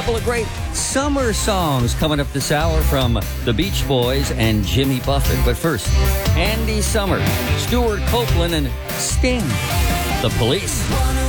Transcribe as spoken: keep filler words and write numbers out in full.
couple of great summer songs coming up this hour from the Beach Boys and Jimmy Buffett. But first, Andy Summers, Stuart Copeland, and Sting. The Police.